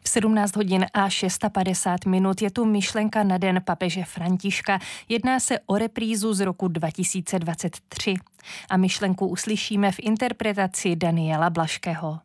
V 17 hodin a 650 minut je tu myšlenka na den papeže Františka. Jedná se o reprízu z roku 2023. A myšlenku uslyšíme v interpretaci Daniela Blažského.